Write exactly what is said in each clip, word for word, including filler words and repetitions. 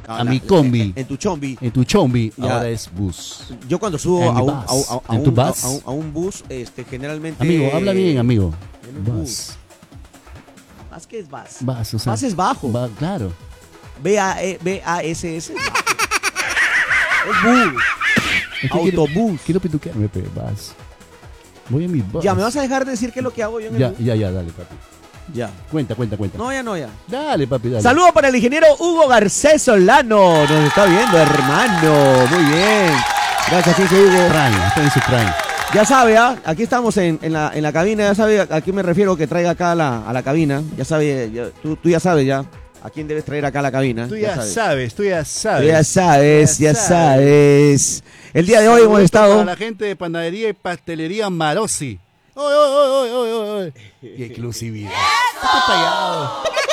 a la, mi combi. En, en tu chombi. En tu chombi, ya. Ahora es bus. Yo cuando subo a un, a, a, a, ¿En tu un, bus? a, un, a un bus, este, generalmente... Amigo, habla bien, amigo. En un bus. bus. ¿Más que es bus? Bus, o sea, bus es bajo. Va, claro. B A S S. Es bus. Es que Autobús. Quiero, quiero pituquearme, pe, bus. Voy a mi bus. Ya, ¿me vas a dejar de decir qué es lo que hago yo en ya, el bus? Ya, ya, dale, papi. Ya. Cuenta, cuenta, cuenta. No, ya no, ya. Dale, papi, dale. Saludo para el ingeniero Hugo Garcés Solano. Nos está viendo, hermano. Muy bien. Gracias, Quique Hugo. Prime, está en su prime. Ya sabe, ¿ah? Aquí estamos en, en, la, en la cabina. Ya sabe a qué me refiero que traiga acá a la, a la cabina. Ya sabe, ya, tú, tú ya sabes ya. ¿A quién debes traer acá a la cabina? Tú ya, ya sabes. sabes, tú ya sabes. Tú ya sabes, ya, ya sabes. sabes. El día de hoy hemos estado... Para la gente de panadería y pastelería Marosi. ¡Oy, oy, oy, oy, oy, oy! Y exclusividad. Está payado.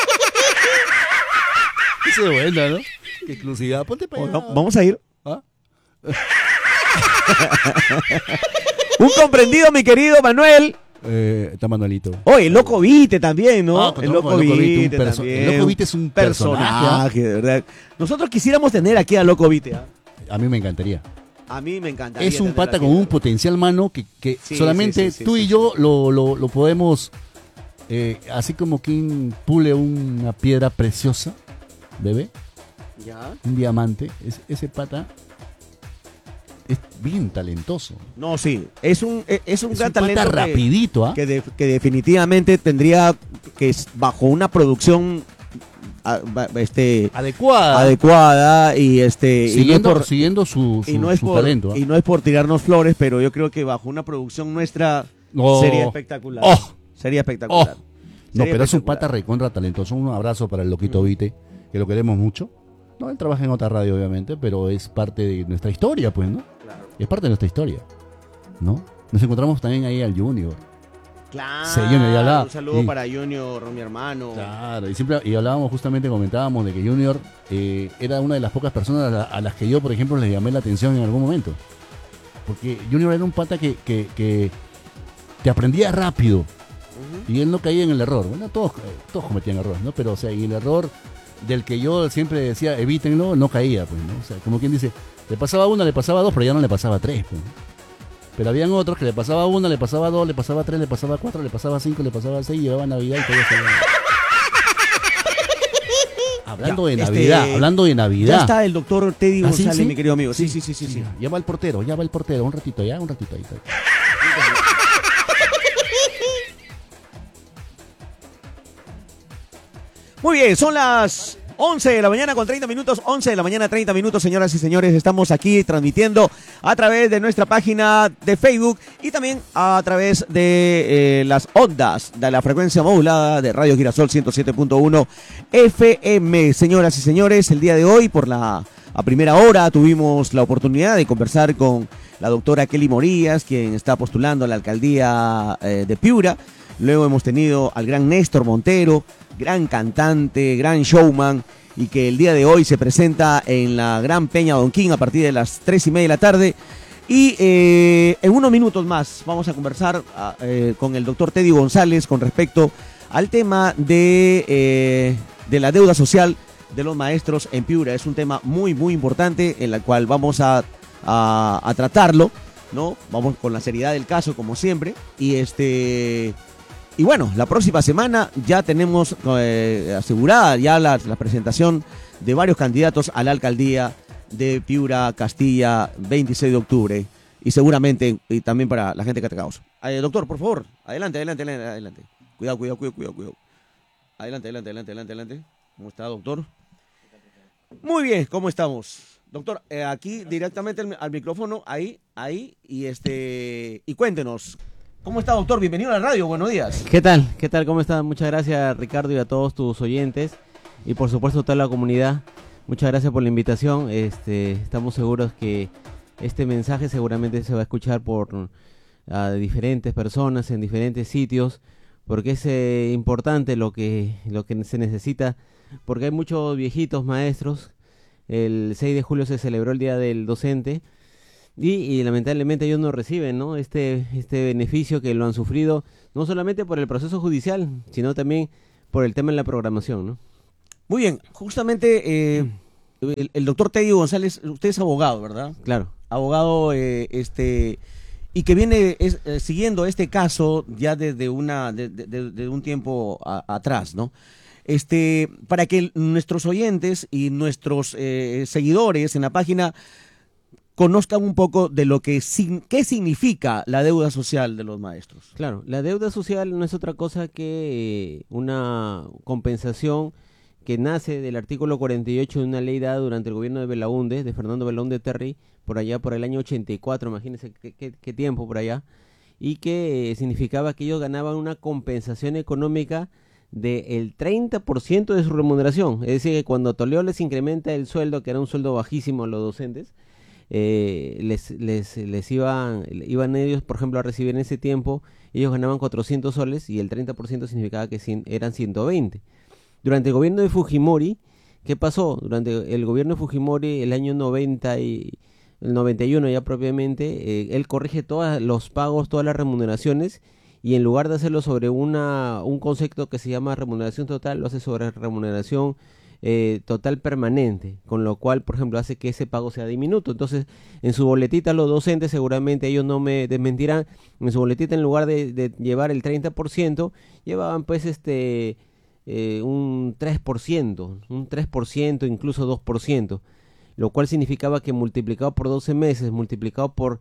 Eso es buena, ¿no? Qué exclusividad. Ponte payado. Oh, no, vamos a ir. ¿Ah? Un comprendido, mi querido Manuel. Eh, está Manuelito. Oye, el Loco Vite también, ¿no? Ah, el Loco Vite perso- también. El Loco Vite es un personaje, personaje, de verdad. Nosotros quisiéramos tener aquí a Loco Vite. ¿eh? A mí me encantaría. A mí me encantaría. Es un pata con un potencial, mano, que, que sí, solamente sí, sí, tú sí, y sí, yo sí. Lo, lo, lo podemos, eh, así como quien pule una piedra preciosa, bebé, ¿Ya? un diamante, es, ese pata es bien talentoso. No, sí, es un, es un es gran un pata talento rapidito, ¿ah? que, de, que definitivamente tendría que es bajo una producción a, este adecuada adecuada y este siguiendo, y no por, siguiendo su, su, y no es su por, talento, ¿ah? y no es por tirarnos flores, pero yo creo que bajo una producción nuestra oh. sería espectacular. Oh. Sería espectacular. Oh. Sería no, pero es un espectacular. pata recontra talentoso. Un abrazo para el Loquito mm. Vite, que lo queremos mucho. No, él trabaja en otra radio, obviamente, pero es parte de nuestra historia, pues, ¿no? Claro. Es parte de nuestra historia, ¿no? Nos encontramos también ahí al Junior. Claro. Sí, Junior, y hablaba, un saludo y, para Junior, mi hermano. Claro, y siempre y hablábamos justamente, comentábamos de que Junior eh, era una de las pocas personas a, la, a las que yo, por ejemplo, les llamé la atención en algún momento. Porque Junior era un pata que, que, que te aprendía rápido. Uh-huh. Y él no caía en el error. Bueno, todos, todos cometían errores, ¿no? Pero, o sea, y el error del que yo siempre decía, evítenlo, no caía, pues, ¿no? O sea, como quien dice, le pasaba una, le pasaba dos, pero ya no le pasaba tres, pues, ¿no? Pero habían otros que le pasaba una, le pasaba dos, le pasaba tres, le pasaba cuatro, le pasaba cinco, le pasaba seis, llevaba Navidad y todavía se Hablando ya, de Navidad, este, hablando de Navidad. Ya está el doctor Teddy ¿Ah, González, sí, sí? mi querido amigo. Sí, sí, sí, sí, sí, sí, sí. sí. Ya va el portero, ya va el portero, un ratito, ya, un ratito ahí. Muy bien, son las once de la mañana con treinta minutos, once de la mañana treinta minutos, señoras y señores, estamos aquí transmitiendo a través de nuestra página de Facebook y también a través de eh, las ondas de la frecuencia modulada de Radio Girasol ciento siete punto uno F M. Señoras y señores, el día de hoy por la a primera hora tuvimos la oportunidad de conversar con la doctora Kelly Morías, quien está postulando a la alcaldía eh, de Piura. Luego hemos tenido al gran Néstor Montero, gran cantante, gran showman, y que el día de hoy se presenta en la Gran Peña Donquín a partir de las tres y media de la tarde. Y eh, en unos minutos más vamos a conversar eh, con el doctor Teddy González con respecto al tema de, eh, de la deuda social de los maestros en Piura. Es un tema muy, muy importante en el cual vamos a, a, a tratarlo, ¿no? Vamos con la seriedad del caso, como siempre. Y este... Y bueno, la próxima semana ya tenemos eh, asegurada ya la, la presentación de varios candidatos a la alcaldía de Piura, Castilla, veintiséis de octubre. Y seguramente, y también para la gente de Catacaos. Eh, doctor, por favor, adelante, adelante, adelante, adelante. Cuidado, cuidado, cuidado, cuidado, cuidado. Adelante, adelante, adelante, adelante, adelante. ¿Cómo está, doctor? Muy bien, ¿cómo estamos? Doctor, eh, aquí directamente al, al micrófono, ahí, ahí, y este, y cuéntenos. ¿Cómo está, doctor? Bienvenido a la radio, buenos días. ¿Qué tal? ¿Qué tal? ¿Cómo están? Muchas gracias, Ricardo, y a todos tus oyentes, y por supuesto a toda la comunidad. Muchas gracias por la invitación. Este, estamos seguros que este mensaje seguramente se va a escuchar por a diferentes personas en diferentes sitios, porque es eh, importante lo que, lo que se necesita, porque hay muchos viejitos maestros. El seis de julio se celebró el Día del Docente, Y, y lamentablemente ellos no reciben, ¿no? este este beneficio que lo han sufrido no solamente por el proceso judicial, sino también por el tema de la programación, ¿no? Muy bien, justamente eh, el, el doctor Teddy González, usted es abogado, ¿verdad? Claro. Abogado, eh, este, y que viene es, eh, siguiendo este caso ya desde una, de, de, de, de un tiempo a, atrás, ¿no? Este, para que nuestros oyentes y nuestros eh, seguidores en la página conozcan un poco de lo que qué significa la deuda social de los maestros. Claro, la deuda social no es otra cosa que eh, una compensación que nace del artículo cuarenta y ocho de una ley dada durante el gobierno de Belaúnde, de Fernando Belaúnde Terry, por allá por el año ochenta y cuatro, imagínense qué, qué, qué tiempo por allá, y que eh, significaba que ellos ganaban una compensación económica del treinta por ciento de su remuneración. Es decir, que cuando Toledo les incrementa el sueldo, que era un sueldo bajísimo a los docentes, eh, les, les, les iban, iban ellos, por ejemplo, a recibir en ese tiempo, ellos ganaban cuatrocientos soles y el treinta por ciento significaba que cien, eran ciento veinte. Durante el gobierno de Fujimori, ¿qué pasó? Durante el gobierno de Fujimori, el año noventa y, el noventa y uno ya propiamente, eh, él corrige todos los pagos, todas las remuneraciones, y en lugar de hacerlo sobre una un concepto que se llama remuneración total, lo hace sobre remuneración eh, total permanente, con lo cual, por ejemplo, hace que ese pago sea diminuto. Entonces, en su boletita los docentes, seguramente ellos no me desmentirán, en su boletita en lugar de, de llevar el treinta por ciento, llevaban pues este eh, un tres por ciento, un tres por ciento, incluso dos por ciento, lo cual significaba que multiplicado por doce meses, multiplicado por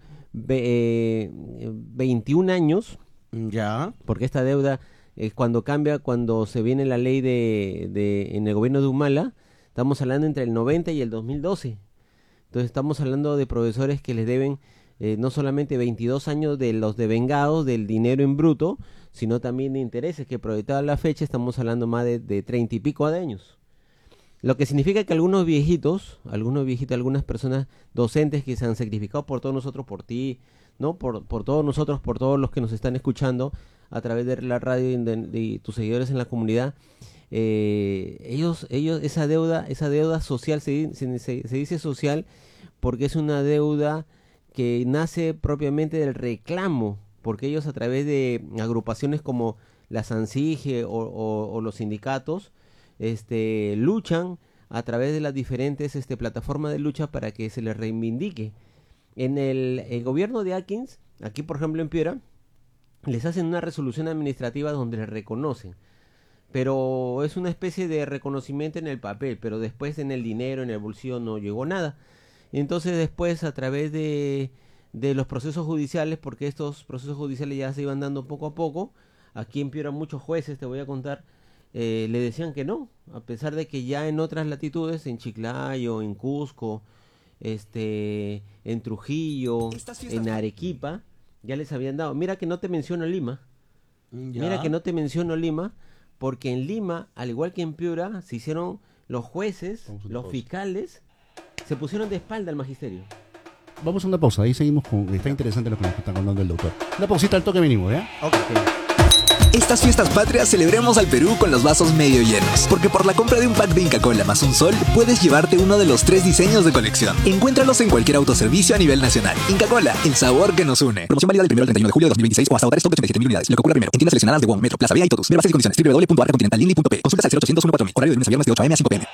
eh, veintiún años, ya, porque esta deuda es eh, cuando cambia, cuando se viene la ley de, de en el gobierno de Humala, estamos hablando entre el noventa y el dos mil doce. Entonces estamos hablando de profesores que les deben eh, no solamente veintidós años de los devengados del dinero en bruto, sino también de intereses, que proyectada la fecha estamos hablando más de, de treinta y pico de años. Lo que significa que algunos viejitos, algunos viejitos, algunas personas docentes que se han sacrificado por todos nosotros, por ti, ¿no? Por, por todos nosotros, por todos los que nos están escuchando a través de la radio y de, de tus seguidores en la comunidad, eh, ellos, ellos, esa deuda, esa deuda social, se, se, se dice social porque es una deuda que nace propiamente del reclamo, porque ellos a través de agrupaciones como la SANSIGE o, o, o los sindicatos, este, luchan a través de las diferentes este, plataformas de lucha para que se les reivindique. En el, el gobierno de Atkins, aquí por ejemplo en Piura, les hacen una resolución administrativa donde les reconocen, pero es una especie de reconocimiento en el papel, pero después en el dinero, en el bolsillo no llegó nada. Entonces después a través de, de los procesos judiciales, porque estos procesos judiciales ya se iban dando poco a poco, aquí en Piura muchos jueces, te voy a contar, eh, le decían que no, a pesar de que ya en otras latitudes, en Chiclayo, en Cusco, este, en Trujillo, en Arequipa, ya les habían dado. Mira que no te menciono Lima, ya. Mira que no te menciono Lima, porque en Lima, al igual que en Piura, se hicieron los jueces, los fiscales, se pusieron de espalda al magisterio. Vamos a una pausa, ahí seguimos con, está interesante lo que nos está contando el doctor. Una pausita al toque venimos, ¿eh? Ok. Estas fiestas patrias celebremos al Perú con los vasos medio llenos, porque por la compra de un pack de Inca Kola más un sol, puedes llevarte uno de los tres diseños de colección. Encuéntralos en cualquier autoservicio a nivel nacional. Inca Kola, el sabor que nos une. Promoción válida del primero al treinta y uno de julio de dos mil veintiséis o hasta agotar stock de ochenta y siete mil unidades. Lo que ocurra primero. En tiendas seleccionadas de WOM, Metro, Plaza Vía y Totus. Ver bases y condiciones. doble u doble u doble u punto arca continental línea punto pe. Consultas al cero ochocientos catorce mil. Horario de lunes a viernes de ocho a eme a cinco pe eme.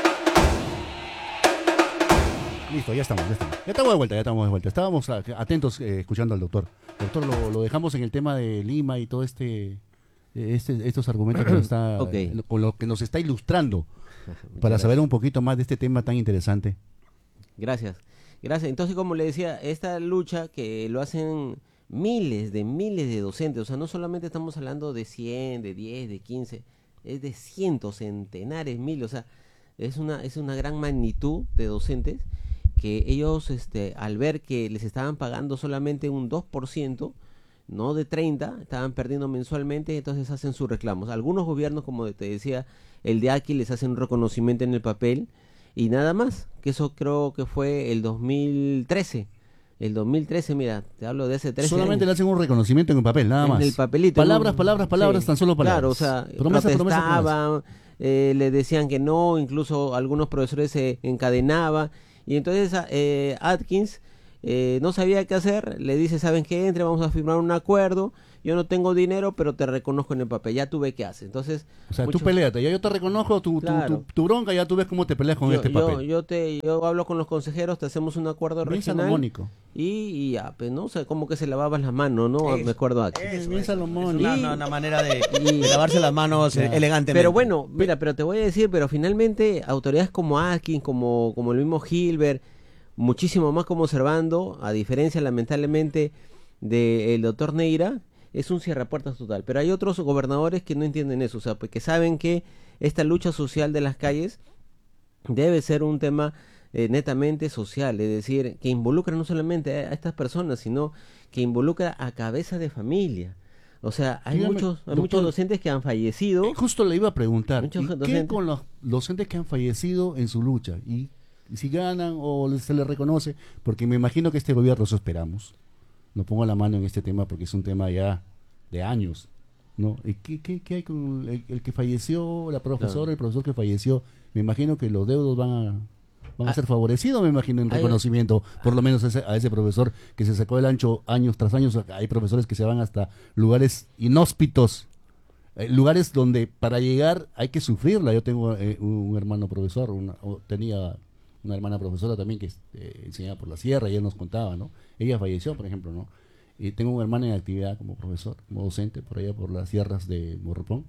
Listo, ya estamos, ya estamos. Ya estamos de vuelta, ya estamos de vuelta. Estábamos atentos eh, escuchando al doctor. Doctor, lo, lo dejamos en el tema de Lima y todo este... Este, estos argumentos que nos está, okay. eh, con lo que nos está ilustrando para saber un poquito más de este tema tan interesante. Gracias, gracias. Entonces, como le decía, esta lucha que lo hacen miles de miles de docentes, o sea, no solamente estamos hablando de cien, de diez, de quince, es de cientos, centenares, miles, o sea, es una, es una gran magnitud de docentes que ellos, este, al ver que les estaban pagando solamente un dos por ciento, no de treinta, estaban perdiendo mensualmente, entonces hacen sus reclamos. Algunos gobiernos, como te decía, el de aquí les hacen un reconocimiento en el papel y nada más, que eso creo que fue el dos mil trece. El dos mil trece, mira, te hablo de ese trece solamente años. Le hacen un reconocimiento en el papel, nada más. En el papelito. Palabras, ¿no? palabras, palabras, sí, tan solo palabras. Claro, o sea, promesa, protestaban, promesa, promesa. Eh, le decían que no, incluso algunos profesores se encadenaban. Y entonces eh, Atkins eh, no sabía qué hacer, le dice, ¿saben qué? Entre, vamos a firmar un acuerdo, yo no tengo dinero, pero te reconozco en el papel, ya tú ves qué haces. Entonces, O sea, muchos- tú peleate, ya yo te reconozco tu, tu- Claro. tu, tu bronca, ya tú ves cómo te peleas con yo, este yo, papel. yo te yo hablo con los consejeros, te hacemos un acuerdo Bien regional salomónico. y, y ya, pues, ¿no? O sea, como que se lavaban las manos, ¿no? Eso, Me acuerdo aquí. Eso, Bien eso. salomónico. Es una, Y- una- una manera de, y- de lavarse las manos eh, Claro. elegantemente. Pero bueno, mira, pero te voy a decir, pero finalmente autoridades como Atkins, como, como el mismo Hilbert, muchísimo más como Servando, a diferencia lamentablemente del doctor Neira, es un cierrapuertas total. Pero hay otros gobernadores que no entienden eso, o sea, pues que saben que esta lucha social de las calles debe ser un tema eh, netamente social, es decir, que involucra no solamente a, a estas personas, sino que involucra a cabeza de familia. O sea, hay Dígame, muchos, hay doctor, muchos docentes que han fallecido. Eh, Justo le iba a preguntar, Muchos ¿y qué docentes. con los docentes que han fallecido en su lucha? ¿Y, y si ganan o les- se les reconoce? Porque me imagino que este gobierno, eso esperamos. No pongo la mano en este tema porque es un tema ya de años, ¿no? ¿Y qué, qué, qué hay con el, el que falleció, la profesora, Claro. el profesor que falleció? Me imagino que los deudos van a, van a Ah, ser favorecidos, me imagino, en hay- reconocimiento, por lo menos a ese, a ese profesor que se sacó el ancho años tras años. Hay profesores que se van hasta lugares inhóspitos, eh, lugares donde para llegar hay que sufrirla. Yo tengo eh, un, un hermano profesor, una- o tenía una hermana profesora también que eh, enseñaba por la sierra y él nos contaba, ¿no? Ella falleció, por ejemplo, ¿no? Y tengo un hermano en actividad como profesor, como docente, por allá por las sierras de Morropón.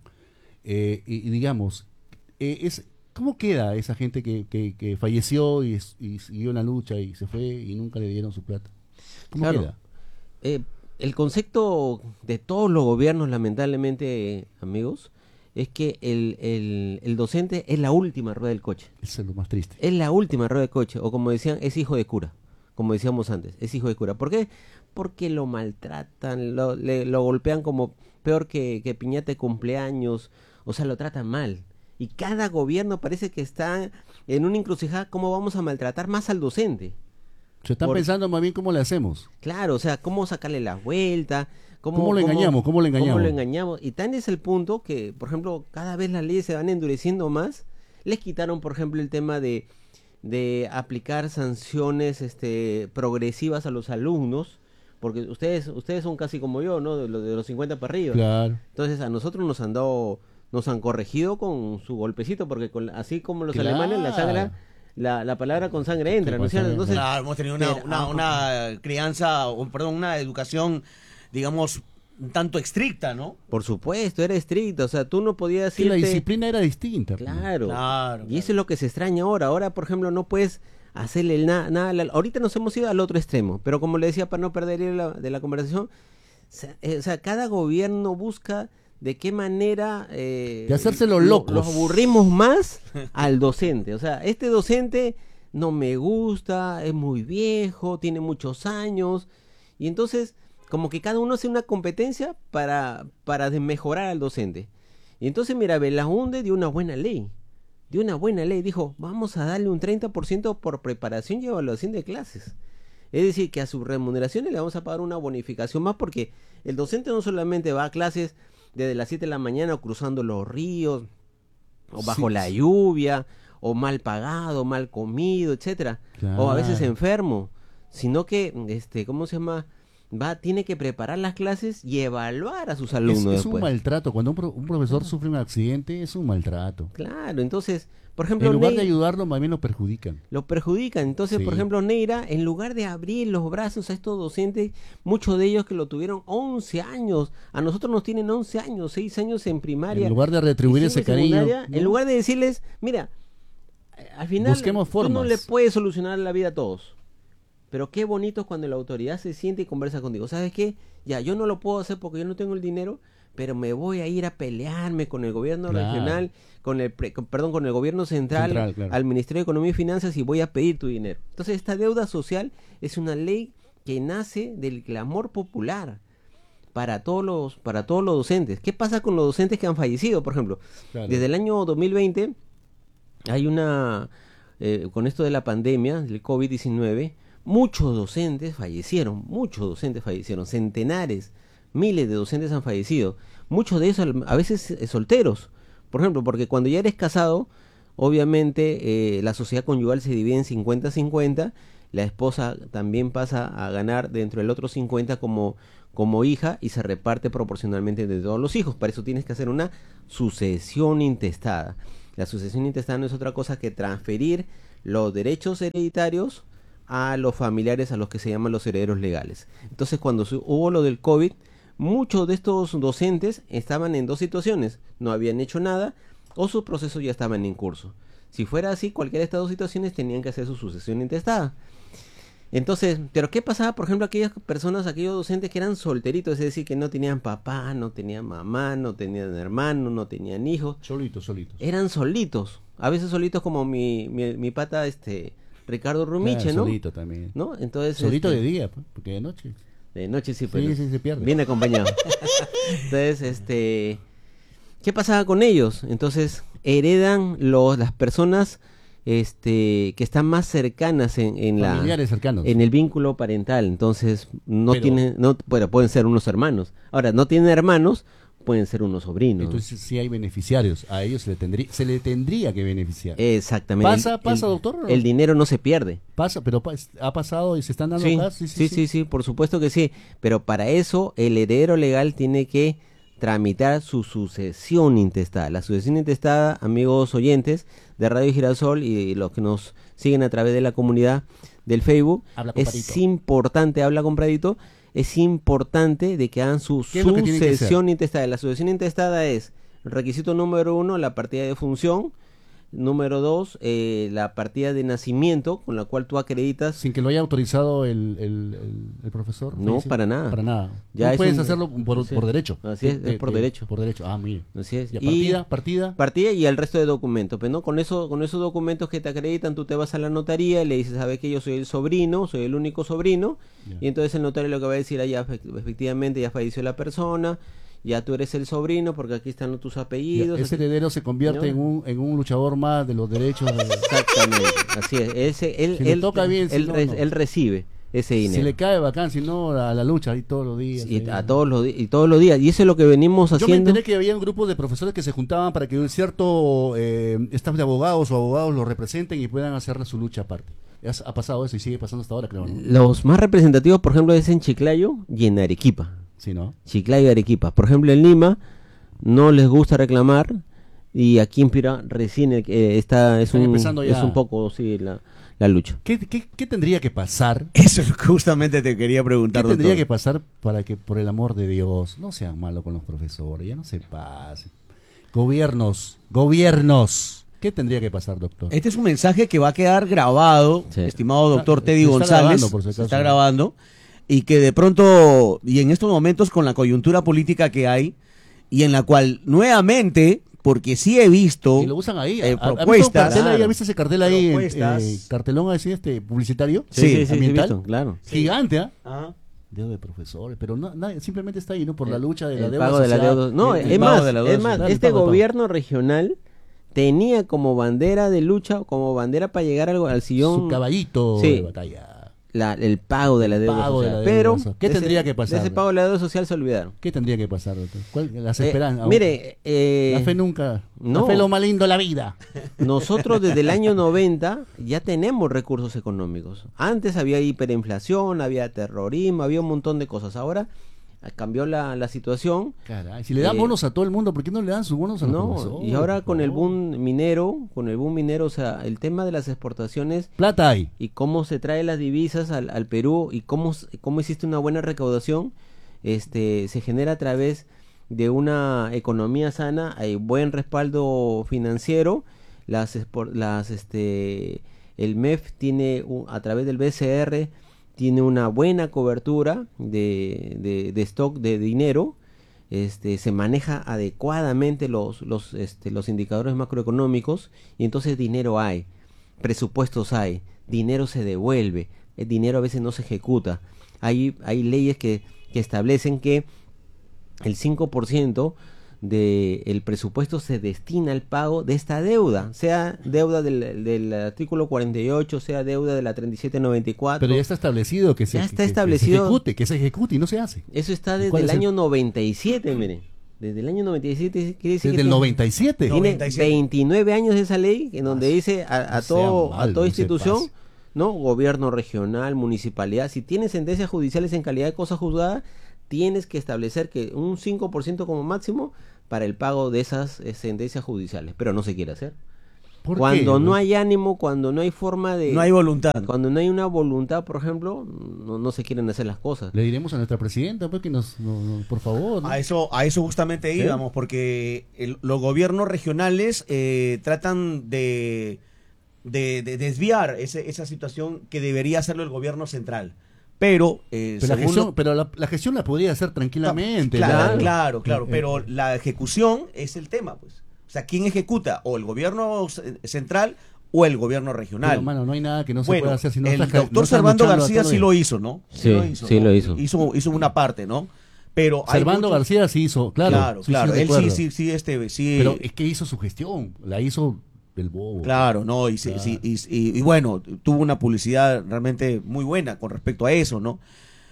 Eh, y, y digamos, eh, es ¿cómo queda esa gente que, que, que falleció y, es- y siguió en la lucha y se fue y nunca le dieron su plata? ¿Cómo Claro. queda? Eh, el concepto de todos los gobiernos, lamentablemente, amigos, es que el, el, el docente es la última rueda del coche. Eso es lo más triste. Es la última rueda del coche. O como decían, es hijo de cura. Como decíamos antes, es hijo de cura. ¿Por qué? Porque lo maltratan, lo, le- lo golpean como peor que, que piñata de cumpleaños. O sea, lo tratan mal. Y cada gobierno parece que está en una encrucijada. ¿Cómo vamos a maltratar más al docente? Se están Por- pensando más bien cómo le hacemos. Claro, o sea, cómo sacarle la vuelta, cómo, ¿Cómo lo engañamos? ¿Cómo lo engañamos? lo engañamos. Y tan es el punto que, por ejemplo, cada vez las leyes se van endureciendo más. Les quitaron, por ejemplo, el tema de, de aplicar sanciones este, progresivas a los alumnos, porque ustedes ustedes son casi como yo, ¿no? De, lo- de los cincuenta para arriba. Claro. Entonces a nosotros nos han dado, nos han corregido con su golpecito, porque con, así como los Claro. alemanes, la sangre, la, la palabra con sangre entra, ¿no es cierto? con Entonces, Claro, hemos tenido una, pero- una, una crianza, o, perdón, una educación, digamos, un tanto estricta, ¿no? por supuesto, era estricto, o sea, tú no podías Sí, la irte- disciplina era distinta. pues. Claro. Claro, Y eso es lo que se extraña ahora. Ahora, por ejemplo, no puedes hacerle el na- nada. al- Ahorita nos hemos ido al otro extremo, pero como le decía, para no perder el hilo de la conversación, se- eh, o sea, cada gobierno busca de qué manera eh, De hacerse los lo- locos. los aburrimos más al docente. O sea, este docente no me gusta, es muy viejo, tiene muchos años, y entonces como que cada uno hace una competencia para, para de- mejorar al docente. Y entonces, mira, Belaunde dio una buena ley. Dio una buena ley. Dijo, vamos a darle un treinta por ciento por preparación y evaluación de clases. Es decir, que a sus remuneraciones le vamos a pagar una bonificación más, porque el docente no solamente va a clases desde las siete de la mañana o cruzando los ríos, o bajo Sí. la lluvia, o mal pagado, mal comido, etcétera, o a veces Claro. enfermo, sino que, este, ¿cómo se llama? Va, tiene que preparar las clases y evaluar a sus Es, alumnos es un después. maltrato. Cuando un, pro- un profesor sufre un accidente, es un maltrato. Claro, entonces, por ejemplo, En lugar Ney- de ayudarlo, más bien lo perjudican. lo perjudican. Entonces, Sí. por ejemplo, Neira, en lugar de abrir los brazos a estos docentes, muchos de ellos que lo tuvieron once años, a nosotros nos tienen once años, seis años en primaria. En lugar de retribuir y ese cinco en cariño, secundaria, ¿no? En lugar de decirles, mira, eh, al final Busquemos tú no formas. le puedes solucionar la vida a todos. Pero qué bonito es cuando la autoridad se siente y conversa contigo. ¿Sabes qué? Ya, yo no lo puedo hacer porque yo no tengo el dinero, pero me voy a ir a pelearme con el gobierno Claro. regional, con el pre- con- perdón, con el gobierno central, Central, claro. al Ministerio de Economía y Finanzas, y voy a pedir tu dinero. Entonces, esta deuda social es una ley que nace del clamor popular para todos los para todos los docentes. ¿Qué pasa con los docentes que han fallecido, por ejemplo? Claro. Desde el año dos mil veinte hay una eh, con esto de la pandemia del COVID diecinueve, muchos docentes fallecieron, muchos docentes fallecieron, centenares, miles de docentes han fallecido, muchos de ellos al- a veces eh, solteros, por ejemplo, porque cuando ya eres casado, obviamente eh, la sociedad conyugal se divide en cincuenta cincuenta, la esposa también pasa a ganar dentro del otro cincuenta como, como hija y se reparte proporcionalmente de todos los hijos. Para eso tienes que hacer una sucesión intestada. La sucesión intestada no es otra cosa que transferir los derechos hereditarios a los familiares, a los que se llaman los herederos legales. Entonces, cuando hubo lo del COVID, muchos de estos docentes estaban en dos situaciones: no habían hecho nada o sus procesos ya estaban en curso. Si fuera así, cualquiera de estas dos situaciones tenían que hacer su sucesión intestada. Entonces, ¿pero qué pasaba, por ejemplo, aquellas personas, aquellos docentes que eran solteritos? Es decir, que no tenían papá, no tenían mamá, no tenían hermano, no tenían hijos. Solitos, solitos. Eran solitos. A veces solitos como mi, mi, mi pata, este, Ricardo Rumiche, Ah, ¿no? Solito también. ¿No? Entonces, Solito este, de día, pues, porque de noche. de noche sí, pero Sí, sí, se pierde. bien acompañado. Entonces, este, ¿qué pasaba con ellos? Entonces, heredan los, las personas este que están más cercanas en, en la Familiares cercanos. en el vínculo parental. Entonces, no Pero- tienen, no, bueno, pueden ser unos hermanos. Ahora, no tienen hermanos, pueden ser unos sobrinos. Entonces sí hay beneficiarios. A ellos se le tendría, se le tendría que beneficiar. Exactamente. ¿Pasa- El- pasa, el- doctor, o no? El dinero no se pierde. Pasa, pero pa- ha pasado y se están dando Sí, casos. sí, sí, sí, por supuesto que sí. Pero para eso el heredero legal tiene que tramitar su sucesión intestada. La sucesión intestada, amigos oyentes de Radio Girasol y los que nos siguen a través de la comunidad del Facebook, Habla, es compadrito. importante, habla compradito, es importante de que hagan su ¿Qué es lo que tienen que hacer? sucesión intestada. La sucesión intestada es requisito número uno, la partida de función. Número dos, eh, la partida de nacimiento con la cual tú acreditas. Sin que lo haya autorizado el, el, el, el profesor. No, fallecido. para nada. Para nada. Ya no es puedes un- hacerlo por, sí. por derecho. Así es, es por derecho. Por derecho. Ah, mire. Así es. Ya, Y- partida, partida. partida y el resto de documentos, pero no con eso, con esos documentos que te acreditan, tú te vas a la notaría y le dices, sabes que yo soy el sobrino, soy el único sobrino, Ya. y entonces el notario lo que va a decir, ah, ya efect- efectivamente ya falleció la persona, ya tú eres el sobrino porque aquí están tus Ya, apellidos. ese aquí- heredero se convierte ¿No? en un, en un luchador más de los derechos. de- Exactamente, así es. Ese, él, Si le él, toca bien, si él, no, re- no. él recibe ese dinero. si le cae bacán, si no, a la lucha ahí todos los días. y ahí. a todos los di- y todos los días, y eso es lo que venimos Yo me haciendo. enteré que había un grupo de profesores que se juntaban para que un cierto eh, staff de abogados o abogados lo representen y puedan hacer su lucha aparte. Es- Ha pasado eso y sigue pasando hasta ahora, creo, ¿no? Los más representativos, por ejemplo, es en Chiclayo y en Arequipa. Sí, ¿no? Chiclayo y Arequipa. Por ejemplo, en Lima no les gusta reclamar y aquí en Piura recién eh, está es Están un empezando ya. es un poco sí la, la lucha. ¿Qué, qué, qué tendría que pasar? Eso es lo que justamente te quería ¿Qué preguntar, tendría doctor. que pasar para que, por el amor de Dios, no sean malos con los profesores? Ya no se pasen. Gobiernos, gobiernos. ¿Qué tendría que pasar, doctor? Este es un mensaje que va a quedar grabado, Sí. estimado doctor Ah, Teddy se está González. grabando, por si Se acaso. está grabando. Y que de pronto, y en estos momentos con la coyuntura política que hay, y en la cual nuevamente, porque sí he visto Y lo usan ahí. eh, ¿Ha- ha visto un propuestas. cartel ahí? Claro. ¿Ha visto ese cartel ahí? en- Propuestas. eh, cartelón así, este, publicitario. Sí, sí, sí, ambiental. visto, claro. Gigante, ¿ah? Ajá. Dedo de profesores, pero no, nadie- simplemente está ahí, ¿no? Por la lucha de la El deuda pago de la social. deuda. No, El- el es pago más, de la deuda es más, social, el este pago, el pago. gobierno regional tenía como bandera de lucha, como bandera para llegar al, al sillón Su caballito Sí. de batalla. la- el pago de la deuda pago de social. la deuda Pero social. ¿Qué de ese- tendría que pasar? De ese pago de la deuda social se olvidaron. ¿Qué tendría que pasar, doctor? ¿Cuál, las Eh, esperanzas? mire, eh, la fe nunca. no. La fe es lo más lindo de la vida. nosotros desde el año noventa ya tenemos recursos económicos. Antes había hiperinflación, había terrorismo, había un montón de cosas. Ahora eh, cambió la, la situación. Caray, si le dan Eh, bonos a todo el mundo, ¿por qué no le dan sus bonos a los No, profesores? y ahora con el Por favor. boom minero, con el boom minero, o sea, el tema de las exportaciones Plata hay. y cómo se trae las divisas al, al Perú y cómo, s- cómo existe una buena recaudación, este, se genera a través de una economía sana, hay buen respaldo financiero, las, expor- las este, el M E F tiene un- a través del B C R tiene una buena cobertura de, de, de stock de dinero. Este, se maneja adecuadamente los, los, este, los indicadores macroeconómicos y entonces dinero hay, presupuestos hay, dinero se devuelve, el dinero a veces no se ejecuta. Hay, hay leyes que, que establecen que el cinco por ciento del presupuesto se destina al pago de esta deuda, sea deuda del, del artículo cuarenta y ocho, sea deuda de la treinta y siete noventa y cuatro. Pero ya está establecido que se, Ya está que- que establecido. se ejecute, que se ejecute y no se hace. Eso está ¿Y desde cuál el es el- año noventa y siete, mire. Desde el año noventa y siete quiere decir Desde que el tiene- noventa y siete. No. Tiene noventa y siete. veintinueve años de esa ley en donde dice a, a no sea todo, mal, a toda no se institución pase. ¿no? Gobierno regional, municipalidad, si tienes sentencias judiciales en calidad de cosa juzgada, tienes que establecer que un cinco por ciento como máximo para el pago de esas eh, sentencias judiciales, pero no se quiere hacer. ¿Por Cuando qué? no hay ánimo, cuando no hay forma de... No hay voluntad. Cuando no hay una voluntad, por ejemplo, no, no se quieren hacer las cosas. Le diremos a nuestra presidenta, pues, que nos, no, no, por favor. ¿no? A eso, a eso justamente ¿Sí? íbamos, porque el- los gobiernos regionales eh, tratan de, de, de desviar ese- esa situación que debería hacerlo el gobierno central. Pero, eh, Pero, la según gestión, lo- pero la, la gestión la podría hacer tranquilamente. Claro, ¿no? claro, claro, Eh, pero eh, la ejecución es el tema, pues. O sea, ¿quién ejecuta? O el gobierno ce- central o el gobierno regional. pero, mano, no hay nada que no se Bueno, pueda hacer si no el estás ca- doctor no estás Servando luchando a García todo sí el- lo hizo, ¿no? Sí, sí lo hizo. hizo. Hizo una parte, ¿no? Pero hay Servando muchos- García sí hizo, claro. Claro, sí, sí, claro. Él sí, recuerdo. sí, sí, este, sí. Pero es que hizo su gestión, la hizo el bobo. Claro, no, y, se- Claro. sí, y, y- y bueno, tuvo una publicidad realmente muy buena con respecto a eso, ¿no?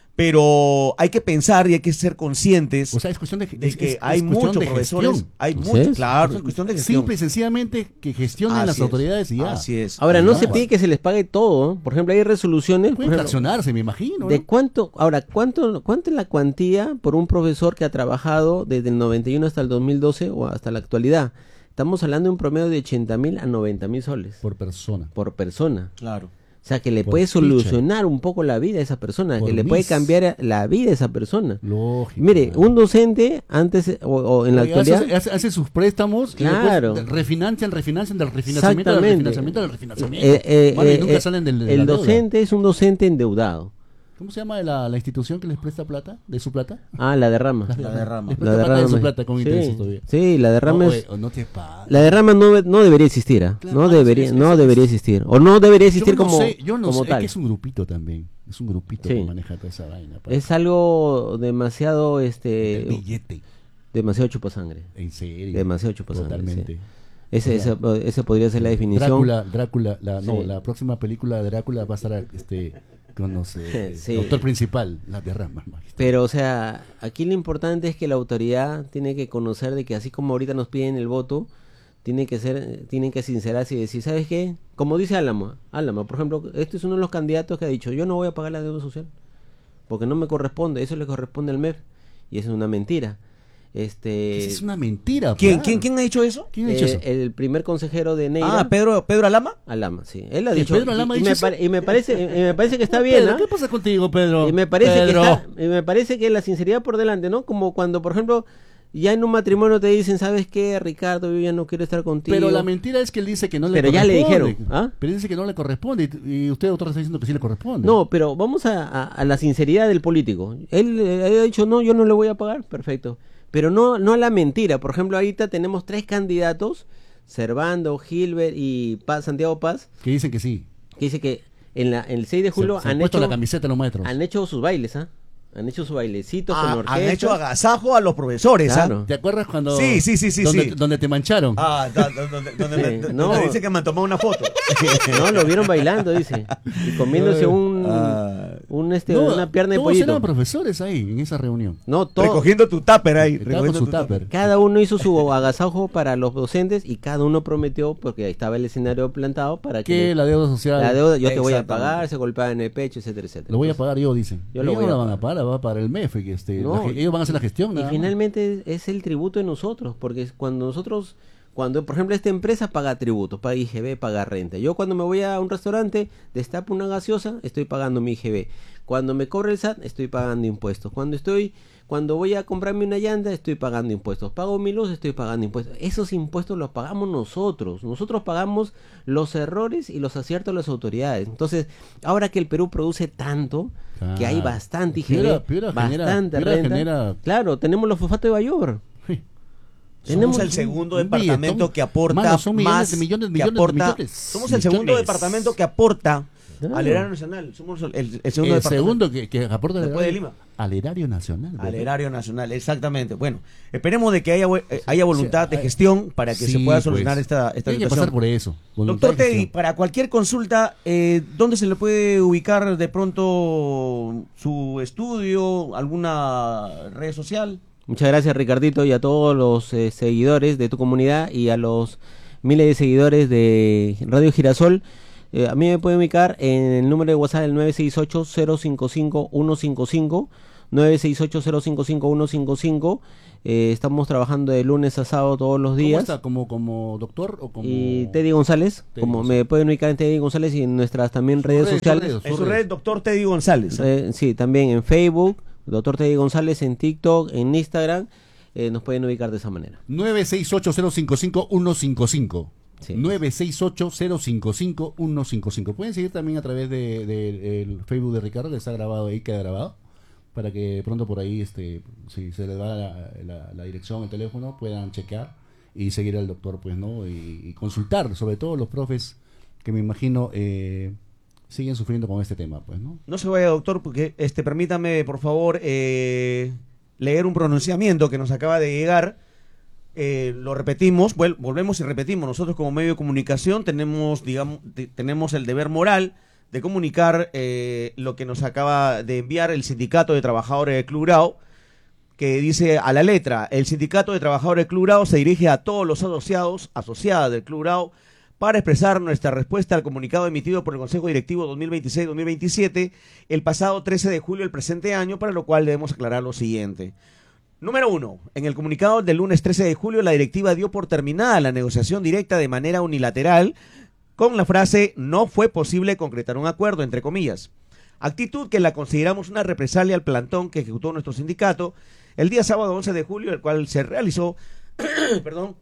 Pero hay que pensar y hay que ser conscientes O sea, es cuestión de, de es- que es- hay es cuestión muchos de profesores, gestión. hay ¿Sí? muchos, claro, es cuestión de gestión. Simple y sencillamente que gestionen Así las es, autoridades y ya. Así es. Ahora, no Ah, se bueno. pide que se les pague todo, ¿no? Por ejemplo, hay resoluciones... por Pueden ejemplo, fraccionarse, me imagino. ¿De ¿no? cuánto, ahora, cuánto, cuánto es la cuantía por un profesor que ha trabajado desde el noventa y uno hasta el dos mil doce o hasta la actualidad? Estamos hablando de un promedio de ochenta mil a noventa mil soles Por persona. por persona. Claro. O sea, que le Por puede ficha. solucionar un poco la vida a esa persona, Por que le puede mis. cambiar la vida a esa persona. Lógico. Mire, claro. un docente antes o, o en la Oye, actualidad... Hace, hace- hace sus préstamos Claro. y después refinancian, refinancian del refinanciamiento del Exactamente. refinanciamiento del refinanciamiento. Eh, eh, Mano, y eh, nunca eh, salen del, de el la deuda. docente es un docente endeudado. ¿Cómo se llama la, la institución que les presta plata? ¿De su plata? Ah, la derrama. La derrama. Les La presta plata de su derrama. plata con Sí, intereses todavía. sí, la derrama no, es... oye, no te pagas. La derrama no, no debería existir, ¿ah? Claro, no sí, debería, sí, no sí, debería sí. existir, o no debería existir yo no como, sé, yo no como sé, tal. es que es un grupito también. Es un grupito Sí. que maneja toda esa vaina. pa. Es algo demasiado, El este, billete. demasiado chupasangre, En serio. demasiado chupasangre. Totalmente. sí. Ese, ese, ese podría ser la definición. Drácula, Drácula, la, no, Sí. la próxima película de Drácula va a estar este, con no sé, Sí. doctor principal, la derrama. magistral. Pero, o sea, aquí lo importante es que la autoridad tiene que conocer de que así como ahorita nos piden el voto, tiene que ser, tienen que sincerarse y decir, ¿sabes qué? Como dice Álamo, Álamo, por ejemplo, este es uno de los candidatos que ha dicho, yo no voy a pagar la deuda social, porque no me corresponde, eso le corresponde al M E F, y eso es una mentira. Este, Esa es una mentira. ¿Quién, claro. quién, quién ha dicho eso? ¿Quién ha dicho eh, eso? el primer consejero de Neira, Ah, Pedro, Pedro Alama. Alama, sí, él ha ¿Que dicho, Pedro Alama y, ha y dicho me eso? pare- y me parece, y me parece que está bien, Pedro, ¿ah? ¿qué pasa contigo, Pedro? Y me parece Pedro. que está, y me parece que la sinceridad por delante, ¿no? Como cuando, por ejemplo, ya en un matrimonio te dicen, ¿sabes qué, Ricardo? Yo ya no quiero estar contigo. Pero la mentira es que él dice que no le Pero ya le corresponde. dijeron, ¿ah? Pero él dice que no le corresponde y, y usted, doctor, está diciendo que sí le corresponde. No, pero vamos a, a- a la sinceridad del político. Él eh, ha dicho, no, yo no le voy a pagar, perfecto. Pero no, no a la mentira. Por ejemplo, ahorita tenemos tres candidatos, Servando, Gilbert y Paz, Santiago Paz, Que dicen que sí. que dice que en la, el seis de julio se, se han, puesto hecho, la camiseta los maestros. han hecho sus bailes, ¿ah? Han hecho sus bailecitos Ah, con orquesta. han hecho agasajo a los profesores, ¿ah? Claro. ¿Te acuerdas cuando... Sí, sí, sí, sí, donde, sí. donde te mancharon? Ah, da- da- donde, donde Sí, me, donde no. me dice que me han tomado una foto. No, lo vieron bailando, dice. Y comiéndose un, Ah. un este, No, una pierna de todos pollito. eran profesores ahí, en esa reunión. No, todo, Recogiendo tu tupper ahí. Estaba con recogiendo su tu tupper. cada uno hizo su agasajo para los docentes y cada uno prometió, porque ahí estaba el escenario plantado, para que Que le- la deuda social... la deuda yo te voy a Exactamente. pagar, se golpeaba en el pecho, etcétera, etcétera. Lo voy a Entonces, pagar yo, dicen. Yo lo ellos voy no a la van a pagar. pagar, la va a pagar el M E F. Que este, No, la ge- ellos van a hacer la gestión. Y nada más. finalmente es el tributo de nosotros, porque cuando nosotros, cuando por ejemplo esta empresa paga tributos, paga I G B, paga renta. Yo cuando me voy a un restaurante, destapo una gaseosa, estoy pagando mi I G B. Cuando me cobra el S A T, estoy pagando impuestos. Cuando estoy, cuando voy a comprarme una llanta, estoy pagando impuestos. Pago mi luz, estoy pagando impuestos. Esos impuestos los pagamos nosotros. Nosotros pagamos los errores y los aciertos de las autoridades. Entonces, ahora que el Perú produce tanto, que hay Claro. bastante I G B, Piura- Piura genera- bastante Piura renta. genera- Claro, tenemos los fosfatos de Bayor. Somos Tenemos el segundo un departamento billetón. que aporta Mano, son millones más de millones, que millones de aporta- millones. Somos el segundo Millones. departamento que aporta Claro. al erario nacional. Somos el, el- el segundo El departamento segundo que, que aporta al Después de erario- Lima. al erario nacional. al ¿verdad? erario nacional, exactamente. Bueno, esperemos de que haya vu- eh, haya voluntad Sí, de gestión para que sí, se pueda solucionar pues. esta, esta Tiene que situación. pasar por eso. voluntad Doctor de Teddy, gestión. para cualquier consulta, eh, ¿dónde se le puede ubicar de pronto su estudio, alguna red social? Muchas gracias, Ricardito, y a todos los eh, seguidores de tu comunidad y a los miles de seguidores de Radio Girasol. Eh, a mí me pueden ubicar en el número de WhatsApp el nueve seis ocho, cero cinco cinco, uno cinco cinco, nueve seis ocho, cero cinco cinco, uno cinco cinco. Eh, estamos trabajando de lunes a sábado todos los días. ¿Cómo está? ¿Como, como doctor o como...? Y Teddy González, Teddy como González. me pueden ubicar en Teddy González y en nuestras también redes redes, sociales. sus En su redes. red, doctor Teddy González. Eh, sí, también en Facebook, doctor Teddy González, en TikTok, en Instagram, eh, nos pueden ubicar de esa manera. nueve seis ocho, cero cinco cinco, uno cinco cinco. Sí. nueve seis ocho, cero cinco cinco, uno cinco cinco. Pueden seguir también a través de, de- el Facebook de Ricardo, que está grabado ahí, queda grabado, para que pronto por ahí, este, si se les da la, la- la dirección, el teléfono, puedan chequear y seguir al doctor, pues, ¿no? Y, y consultar, sobre todo los profes que me imagino eh, siguen sufriendo con este tema, pues, ¿no? No se vaya, doctor, porque este, permítame, por favor, eh, leer un pronunciamiento que nos acaba de llegar. Eh, lo repetimos, vuel- volvemos y repetimos. Nosotros como medio de comunicación tenemos, digamos, te- tenemos el deber moral de comunicar eh, lo que nos acaba de enviar el Sindicato de Trabajadores de Club Grau, que dice a la letra: el Sindicato de Trabajadores de Club Grau se dirige a todos los asociados, asociadas del Club Grau, para expresar nuestra respuesta al comunicado emitido por el Consejo Directivo dos mil veintiséis dos mil veintisiete el pasado trece de julio del presente año, para lo cual debemos aclarar lo siguiente. Número uno. En el comunicado del lunes trece de julio, la directiva dio por terminada la negociación directa de manera unilateral con la frase: no fue posible concretar un acuerdo, entre comillas. Actitud que la consideramos una represalia al plantón que ejecutó nuestro sindicato el día sábado once de julio, el cual se realizó perdón,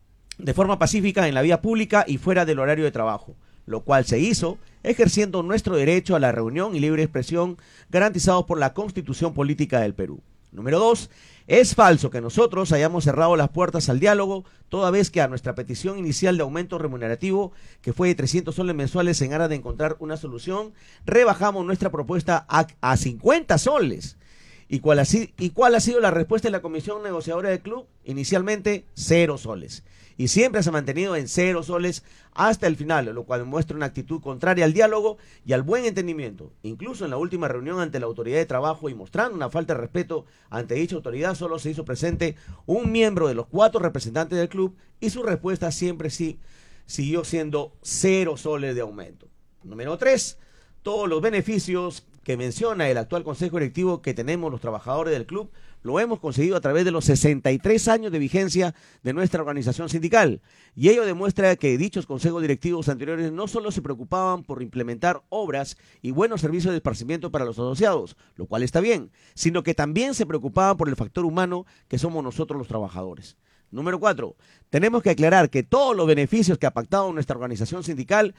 de forma pacífica en la vía pública y fuera del horario de trabajo, lo cual se hizo ejerciendo nuestro derecho a la reunión y libre expresión garantizados por la Constitución Política del Perú. Número dos. Es falso que nosotros hayamos cerrado las puertas al diálogo, toda vez que a nuestra petición inicial de aumento remunerativo, que fue de trescientos soles mensuales en aras de encontrar una solución, rebajamos nuestra propuesta a, a cincuenta soles. ¿Y cuál, ha, si- ¿Y cuál ha sido la respuesta de la comisión negociadora del club? Inicialmente, cero soles. Y siempre se ha mantenido en cero soles hasta el final, lo cual muestra una actitud contraria al diálogo y al buen entendimiento. Incluso en la última reunión ante la autoridad de trabajo y mostrando una falta de respeto ante dicha autoridad, solo se hizo presente un miembro de los cuatro representantes del club y su respuesta siempre sí siguió siendo cero soles de aumento. Número tres. Todos los beneficios que menciona el actual Consejo Directivo que tenemos los trabajadores del club lo hemos conseguido a través de los sesenta y tres años de vigencia de nuestra organización sindical, y ello demuestra que dichos consejos directivos anteriores no solo se preocupaban por implementar obras y buenos servicios de esparcimiento para los asociados, lo cual está bien, sino que también se preocupaban por el factor humano que somos nosotros los trabajadores. Número cuatro. Tenemos que aclarar que todos los beneficios que ha pactado nuestra organización sindical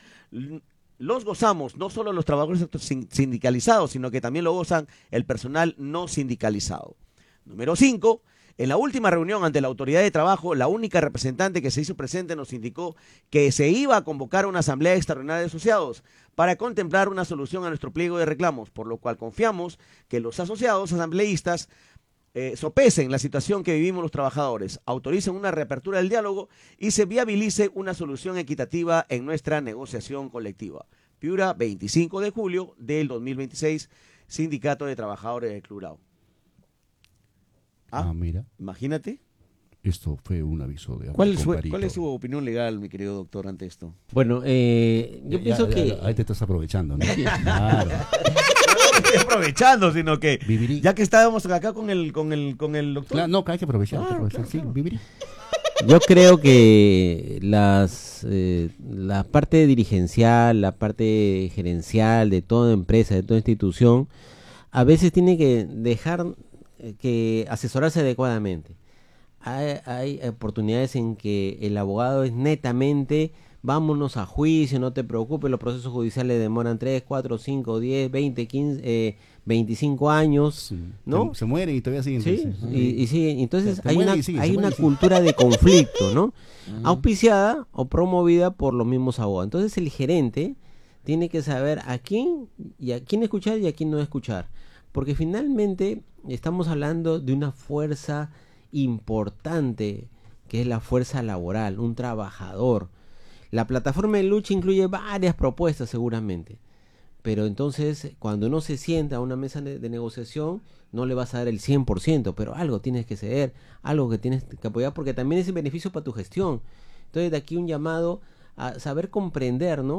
los gozamos no solo los trabajadores sindicalizados, sino que también lo gozan el personal no sindicalizado. Número cinco. En la última reunión ante la autoridad de trabajo, la única representante que se hizo presente nos indicó que se iba a convocar una asamblea extraordinaria de asociados para contemplar una solución a nuestro pliego de reclamos, por lo cual confiamos que los asociados asambleístas eh, sopesen la situación que vivimos los trabajadores, autoricen una reapertura del diálogo y se viabilice una solución equitativa en nuestra negociación colectiva. Piura, veinticinco de julio del dos mil veintiséis, Sindicato de Trabajadores del Club Grau. Ah, Ah, mira, imagínate. esto fue un aviso de ¿Cuál es, Amor su, con Carito. ¿Cuál es su opinión legal, mi querido doctor, ante esto? Bueno, eh, yo Ya- pienso ya- que... ya- ahí te estás aprovechando, ¿no? Claro. No estoy aprovechando, sino que Vivirí. ya que estábamos acá con el con el con el doctor. Claro, no, hay que aprovechar, hay que Claro, aprovechar, claro, sí, claro. vivir. Yo creo que las eh, la parte dirigencial, la parte gerencial de toda empresa, de toda institución, a veces tiene que dejar eh, que asesorarse adecuadamente. Hay, hay oportunidades en que el abogado es netamente vámonos a juicio, no te preocupes, los procesos judiciales demoran tres, cuatro, cinco, diez, veinte, quince, eh, veinticinco años, Sí. ¿no? Se, se mueren y todavía siguen. Sí, sí, sí. y, y sigue, entonces Se- se hay muere una, y sigue, hay se una muere y sigue. cultura de conflicto, ¿no? Auspiciada o promovida por los mismos abogados. Entonces el gerente tiene que saber a quién y a quién escuchar y a quién no escuchar, porque finalmente estamos hablando de una fuerza importante que es la fuerza laboral, un trabajador. La plataforma de lucha incluye varias propuestas seguramente, pero entonces cuando uno se sienta a una mesa de, de negociación no le vas a dar el cien por ciento, pero algo tienes que ceder, algo que tienes que apoyar, porque también es un beneficio para tu gestión. Entonces de aquí un llamado a saber comprender, ¿no?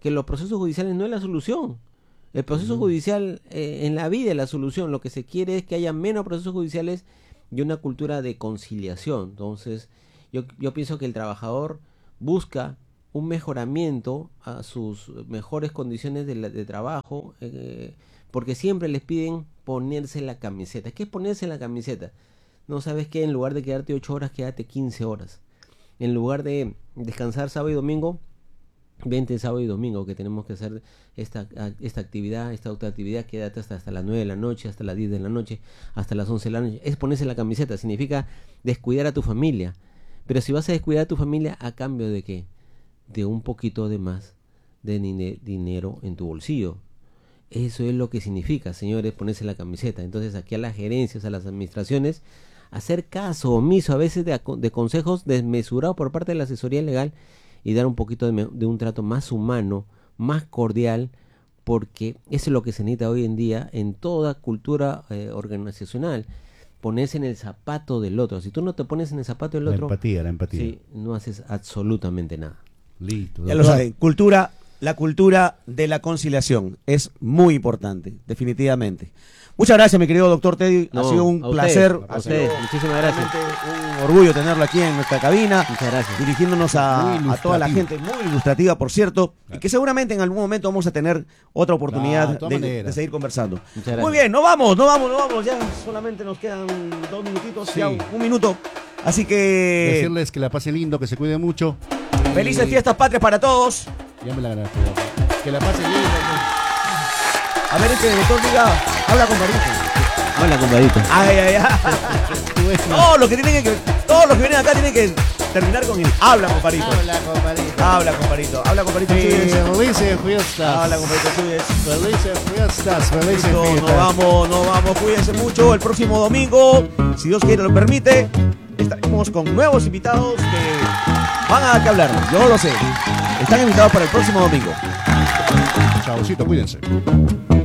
que los procesos judiciales no es la solución. El proceso judicial eh, en la vida es la solución. Lo que se quiere es que haya menos procesos judiciales y una cultura de conciliación. Entonces, yo, yo pienso que el trabajador busca un mejoramiento a sus mejores condiciones de, la, de trabajo, eh, porque siempre les piden ponerse la camiseta. ¿Qué es ponerse la camiseta? No, ¿sabes qué? En lugar de quedarte ocho horas, quédate quince horas. En lugar de descansar sábado y domingo, vente sábado y domingo, que tenemos que hacer esta, esta actividad, esta otra actividad, quédate hasta, hasta las nueve de la noche, hasta las diez de la noche, hasta las once de la noche. Es ponerse la camiseta, significa descuidar a tu familia. Pero si vas a descuidar a tu familia, ¿a cambio de qué? De un poquito de más de dinero en tu bolsillo. Eso es lo que significa, señores, ponerse la camiseta. Entonces aquí a las gerencias, a las administraciones, hacer caso omiso a veces de, de consejos desmesurados por parte de la asesoría legal y dar un poquito de, de un trato más humano, más cordial, porque eso es lo que se necesita hoy en día en toda cultura eh, organizacional. Ponerse en el zapato del otro. Si tú no te pones en el zapato del La otro, empatía, la empatía. sí, no haces absolutamente nada. Listo. Ya lo saben, cultura, la cultura de la conciliación es muy importante, definitivamente. Muchas gracias, mi querido doctor Teddy. No, ha sido un a placer. usted, a ha usted. sido Muchísimas gracias. realmente un orgullo tenerlo aquí en nuestra cabina. Muchas gracias. Dirigiéndonos a, Muy a toda la gente, ilustrativo. muy ilustrativa, por cierto, y que seguramente en algún momento vamos a tener otra oportunidad Claro, de todas de, maneras. de seguir conversando. Muchas gracias. Muy bien, no vamos, no vamos, no vamos. Ya solamente nos quedan dos minutitos, Sí. ya un, un minuto. Así que Decirles que la pasen lindo, que se cuiden mucho. felices fiestas patrias para todos. Ya me la ganaste. Que la pasen lindo. A ver, este doctor diga, habla con Marito. Hola, compadrito. Ay, ay, ay. Todos los que tienen que, todos los que vienen acá tienen que terminar con el habla, comparito. Habla, compadrito. Habla, comparito. Habla, comparito. Eh, Felices fiestas. Habla, comparito. Chuyes. Felices fiestas. Felices Listo, fiestas. nos vamos, nos vamos. Cuídense mucho. El próximo domingo, si Dios quiere lo permite, estaremos con nuevos invitados que van a que hablarnos. Yo lo sé. Están invitados para el próximo domingo. Chaucito, cuídense.